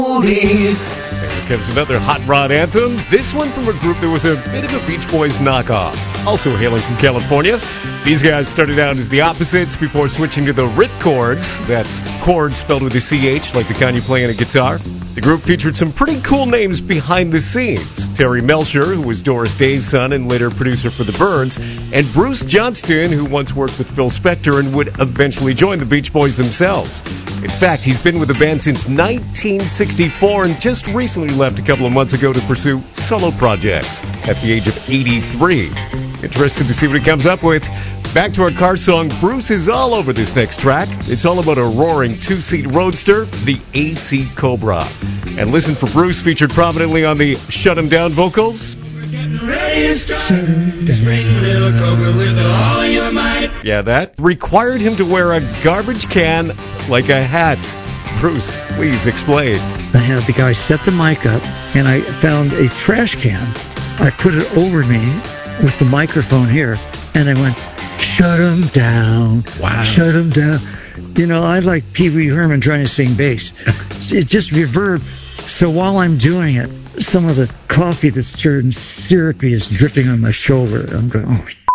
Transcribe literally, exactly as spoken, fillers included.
Here comes another Hot Rod anthem. This one from a group that was a bit of a Beach Boys knockoff. Also hailing from California. These guys started out as the Opposites before switching to the Ripcords. That's chords spelled with a C H, like the kind you play on a guitar. The group featured some pretty cool names behind the scenes. Terry Melcher, who was Doris Day's son and later producer for the Byrds, and Bruce Johnston, who once worked with Phil Spector and would eventually join the Beach Boys themselves. In fact, he's been with the band since nineteen sixty-four and just recently left a couple of months ago to pursue solo projects at the age of eighty-three. Interested to see what he comes up with? Back to our car song, Bruce is all over this next track. It's all about a roaring two-seat roadster, the A C Cobra. And listen for Bruce featured prominently on the Shut 'Em Down vocals. Yeah, that required him to wear a garbage can like a hat. Bruce, please explain. I had the guy set the mic up, and I found a trash can. I put it over me with the microphone here, and I went, shut 'em down. Wow. Shut 'em down. You know, I like Pee Wee Herman trying to sing bass. It just reverb. So while I'm doing it, some of the coffee that's turned syrupy is dripping on my shoulder. I'm going, oh,